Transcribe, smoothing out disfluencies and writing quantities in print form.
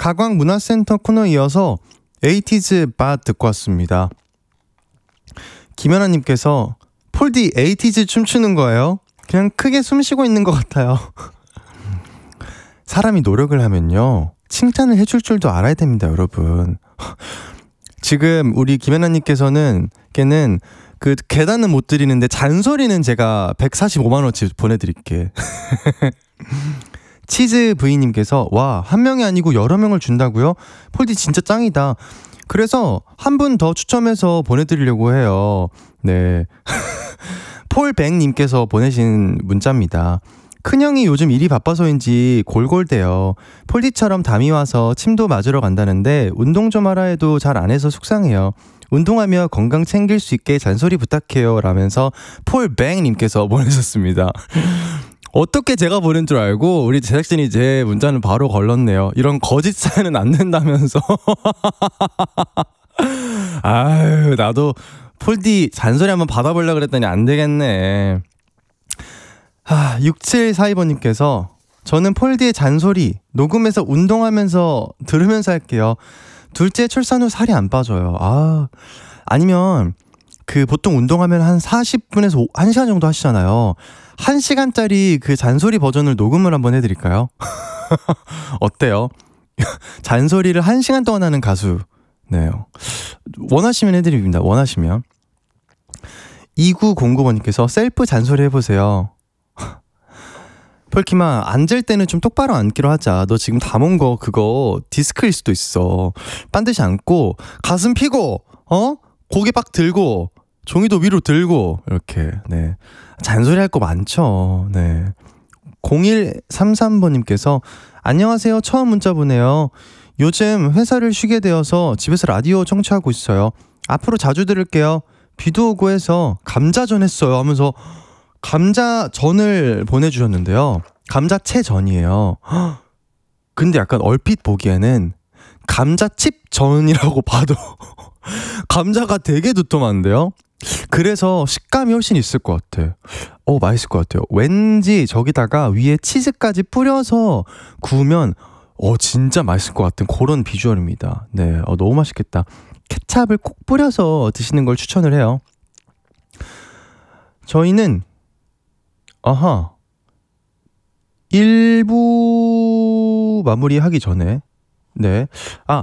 가광문화센터 코너 이어서 에이티즈 바 듣고 왔습니다. 김연아님께서 폴디 에이티즈 춤추는 거예요? 그냥 크게 숨 쉬고 있는 것 같아요. 사람이 노력을 하면요 칭찬을 해줄 줄도 알아야 됩니다, 여러분. 지금 우리 김연아님께서는 걔는 그 계단은 못 드리는데 잔소리는 제가 145만원치 보내드릴게. 치즈 부인님께서 와, 한 명이 아니고 여러 명을 준다고요? 폴디 진짜 짱이다. 그래서 한 분 더 추첨해서 보내드리려고 해요. 네. 폴백님께서 보내신 문자입니다. 큰형이 요즘 일이 바빠서인지 골골대요. 폴디처럼 담이 와서 침도 맞으러 간다는데 운동 좀 하라 해도 잘 안 해서 속상해요. 운동하며 건강 챙길 수 있게 잔소리 부탁해요 라면서 폴백님께서 보내셨습니다. 어떻게 제가 보낸 줄 알고 우리 제작진이 제 문자는 바로 걸렀네요. 이런 거짓 사연은 안 된다면서. 아유, 나도 폴디 잔소리 한번 받아보려고 그랬더니 안 되겠네. 6742번님께서 저는 폴디의 잔소리 녹음해서 운동하면서 들으면서 할게요. 둘째 출산 후 살이 안 빠져요. 아니면 그 보통 운동하면 한 40분에서 1시간 정도 하시잖아요. 1시간짜리 그 잔소리 버전을 녹음을 한번 해드릴까요? 어때요? 잔소리를 1시간 동안 하는 가수. 네, 원하시면 해드립니다. 원하시면. 2909번님께서 셀프 잔소리 해보세요. 폴키마 앉을 때는 좀 똑바로 앉기로 하자. 너 지금 담은 거 그거 디스크일 수도 있어. 반드시 앉고 가슴 펴고 고개 빡 들고 종이도 위로 들고 이렇게. 네, 잔소리 할 거 많죠. 네. 0133번님께서 안녕하세요. 처음 문자 보내요. 요즘 회사를 쉬게 되어서 집에서 라디오 청취하고 있어요. 앞으로 자주 들을게요. 비도 오고 해서 감자전 했어요 하면서 감자전을 보내주셨는데요. 감자채전이에요. 근데 약간 얼핏 보기에는 감자칩전이라고 봐도 감자가 되게 두툼한데요. 그래서 식감이 훨씬 있을 것 같아. 맛있을 것 같아요. 왠지 저기다가 위에 치즈까지 뿌려서 구우면 진짜 맛있을 것 같은 그런 비주얼입니다. 네, 너무 맛있겠다. 케찹을 콕 뿌려서 드시는 걸 추천을 해요. 저희는 1부 마무리하기 전에 네,